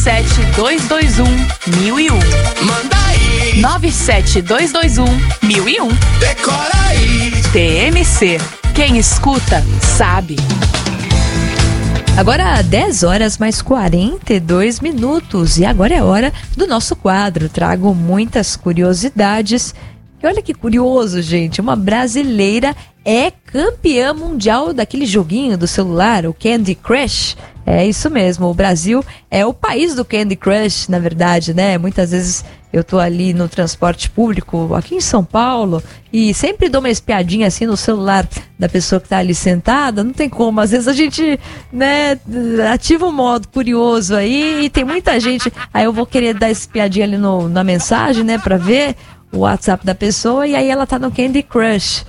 97221-1001. Manda aí. 97221-1001. Decora aí. TMC. Quem escuta, sabe. Agora 10 horas mais 42 minutos e agora é hora do nosso quadro. Trago muitas curiosidades. E olha que curioso, gente, uma brasileira é campeã mundial daquele joguinho do celular, o Candy Crush. É isso mesmo, o Brasil é o país do Candy Crush, na verdade, né? Muitas vezes eu tô ali no transporte público, aqui em São Paulo, e sempre dou uma espiadinha assim no celular da pessoa que tá ali sentada, não tem como, às vezes a gente, né, ativa um modo curioso aí, e tem muita gente, aí eu vou querer dar espiadinha ali na mensagem, né, pra ver o WhatsApp da pessoa, e aí ela tá no Candy Crush.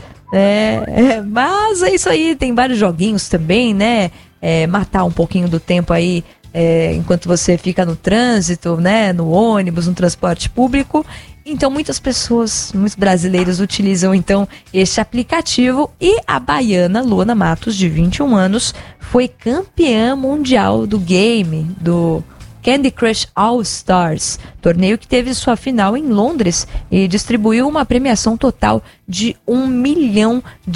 Mas é isso aí, tem vários joguinhos também, né? Matar um pouquinho do tempo aí enquanto você fica no trânsito, né? No ônibus, no transporte público. Então muitos brasileiros utilizam então este aplicativo e a baiana Luana Matos, de 21 anos, foi campeã mundial do game, do Candy Crush All Stars, torneio que teve sua final em Londres e distribuiu uma premiação total de $1 milhão.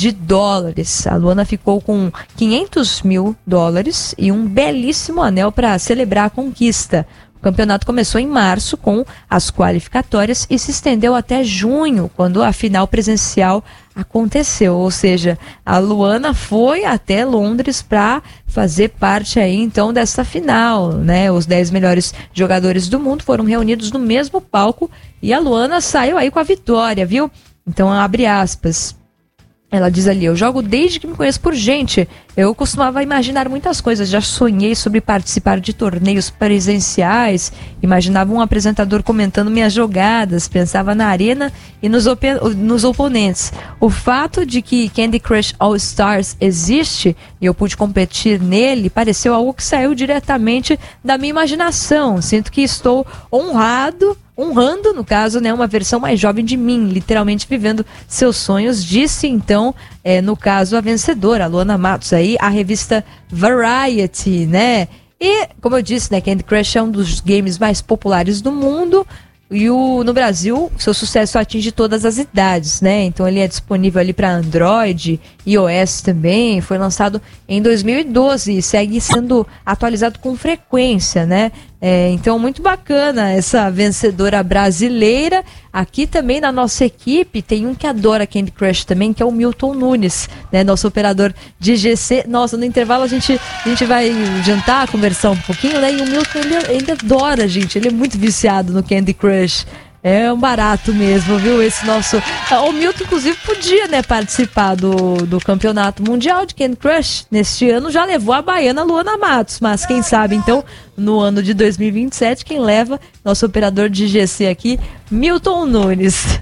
A Luana ficou com $500 mil e um belíssimo anel para celebrar a conquista. O campeonato começou em março com as qualificatórias e se estendeu até junho, quando a final presencial aconteceu. Ou seja, a Luana foi até Londres para fazer parte aí então dessa final, né? Os 10 melhores jogadores do mundo foram reunidos no mesmo palco e a Luana saiu aí com a vitória, viu? Então, abre aspas. Ela diz ali: eu jogo desde que me conheço por gente. Eu costumava imaginar muitas coisas. Já sonhei sobre participar de torneios presenciais. Imaginava um apresentador comentando minhas jogadas. Pensava na arena e nos oponentes. O fato de que Candy Crush All Stars existe e eu pude competir nele pareceu algo que saiu diretamente da minha imaginação. Sinto que estou honrando, no caso, né, uma versão mais jovem de mim, literalmente vivendo seus sonhos, disse então, no caso, a vencedora, a Luana Matos, aí, a revista Variety, né? E, como eu disse, né, Candy Crush é um dos games mais populares do mundo. E no Brasil, seu sucesso atinge todas as idades, né? Então ele é disponível ali para Android, iOS também. Foi lançado em 2012 e segue sendo atualizado com frequência, né? Então, muito bacana essa vencedora brasileira. Aqui também na nossa equipe tem um que adora Candy Crush também, que é o Milton Nunes, né? Nosso operador de GC. Nossa, no intervalo a gente vai jantar, conversar um pouquinho, né? E o Milton, ele adora, gente. Ele é muito viciado no Candy Crush. É um barato mesmo, viu? Esse nosso... O Milton, inclusive, podia, né, participar do campeonato mundial de Candy Crush. Neste ano já levou a baiana Luana Matos. Mas quem sabe, então, no ano de 2027, quem leva, nosso operador de GC aqui, Milton Nunes.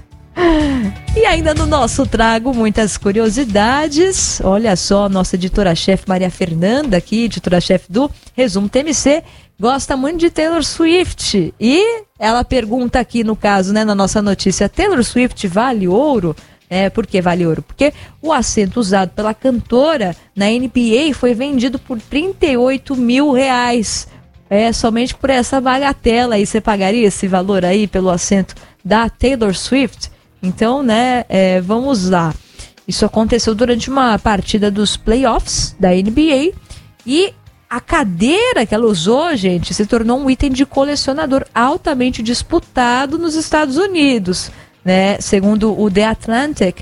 E ainda no nosso trago muitas curiosidades. Olha só, nossa editora-chefe Maria Fernanda aqui, editora-chefe do Resumo TMC, gosta muito de Taylor Swift. E ela pergunta aqui, no caso, né, na nossa notícia: Taylor Swift vale ouro? Por que vale ouro? Porque o assento usado pela cantora na NBA foi vendido por R$38 mil. Somente por essa bagatela aí. Você pagaria esse valor aí pelo assento da Taylor Swift? Então, né, vamos lá. Isso aconteceu durante uma partida dos playoffs da NBA e a cadeira que ela usou, gente, se tornou um item de colecionador altamente disputado nos Estados Unidos, né? Segundo o The Athletic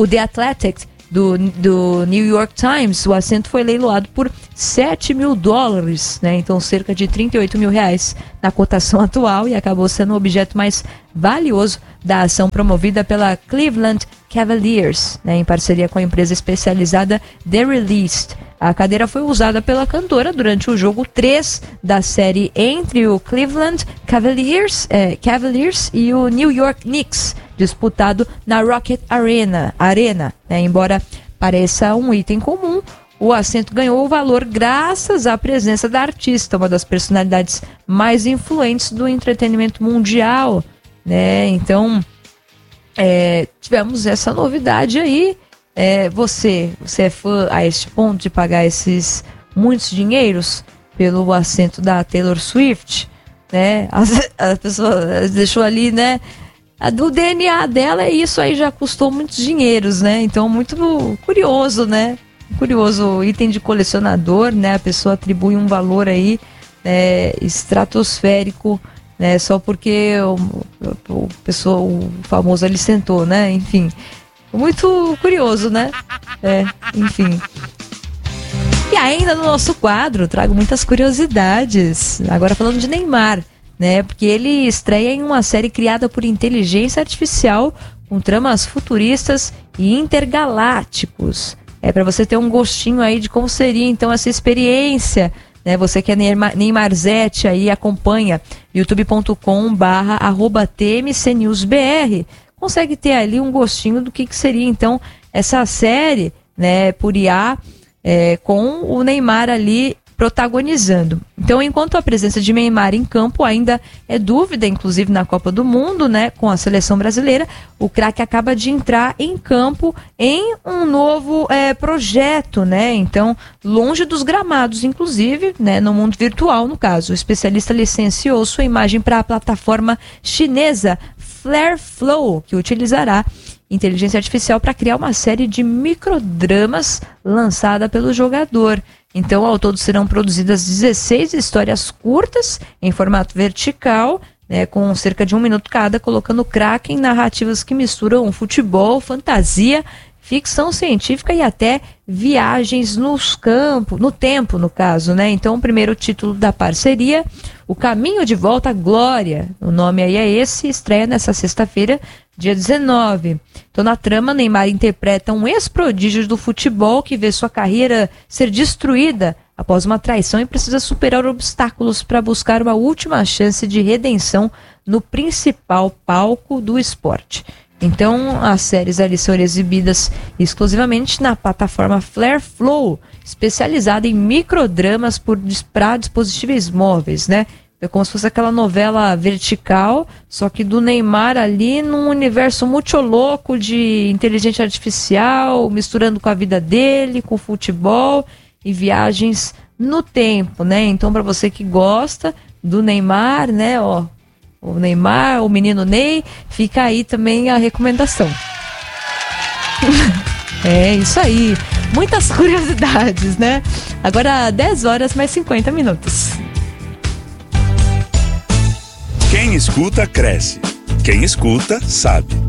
do New York Times, o assento foi leiloado por $7 mil, né? Então cerca de R$38 mil na cotação atual, e acabou sendo o objeto mais valioso da ação promovida pela Cleveland Cavaliers, né? Em parceria com a empresa especializada The Released. A cadeira foi usada pela cantora durante o jogo 3 da série entre o Cleveland Cavaliers e o New York Knicks, disputado na Rocket Arena, né? Embora pareça um item comum, o assento ganhou o valor graças à presença da artista, uma das personalidades mais influentes do entretenimento mundial, né? Então, tivemos essa novidade aí. Você é fã a este ponto de pagar esses muitos dinheiros pelo assento da Taylor Swift? né? A pessoa deixou ali, né? O DNA dela é isso aí, já custou muitos dinheiros, né? Então, muito curioso, né? Curioso, item de colecionador, né? A pessoa atribui um valor aí estratosférico, né? Só porque o famoso ali sentou, né? Enfim, muito curioso, né? Enfim. E ainda no nosso quadro, trago muitas curiosidades. Agora falando de Neymar, né? Porque ele estreia em uma série criada por inteligência artificial com tramas futuristas e intergalácticos. Para você ter um gostinho aí de como seria então essa experiência, né? Você que é Neymarzete aí, acompanha youtube.com/tmcnewsbr, consegue ter ali um gostinho do que seria então essa série, né, por IA, com o Neymar ali protagonizando. Então, enquanto a presença de Neymar em campo ainda é dúvida, inclusive na Copa do Mundo, né, com a seleção brasileira, o craque acaba de entrar em campo em um novo projeto, né? Então, longe dos gramados, inclusive, né, no mundo virtual, no caso. O especialista licenciou sua imagem para a plataforma chinesa Flareflow, que utilizará inteligência artificial para criar uma série de microdramas lançada pelo jogador. Então, ao todo serão produzidas 16 histórias curtas em formato vertical, né, com cerca de 1 minuto cada, colocando craque em narrativas que misturam futebol, fantasia, ficção científica e até viagens no tempo, no caso, né? Então, o primeiro título da parceria, O Caminho de Volta à Glória, o nome aí é esse, estreia nessa sexta-feira, dia 19. Então, na trama, Neymar interpreta um ex-prodígio do futebol que vê sua carreira ser destruída após uma traição e precisa superar obstáculos para buscar uma última chance de redenção no principal palco do esporte. Então, as séries ali são exibidas exclusivamente na plataforma Flareflow, especializada em microdramas para dispositivos móveis, né? É como se fosse aquela novela vertical, só que do Neymar ali num universo muito louco de inteligência artificial, misturando com a vida dele, com futebol e viagens no tempo, né? Então, para você que gosta do Neymar, né, ó, o Neymar, o menino Ney, fica aí também a recomendação. É isso aí, muitas curiosidades, né? Agora 10 horas mais 50 minutos. Quem escuta, cresce. Quem escuta, sabe.